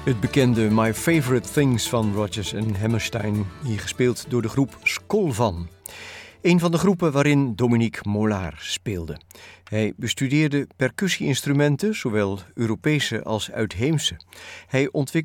Het bekende My Favorite Things van Rodgers en Hammerstein, hier gespeeld door de groep Skolvan. Een van de groepen waarin Dominique Mollard speelde. Hij bestudeerde percussie-instrumenten, zowel Europese als uitheemse. Hij ontwikkelde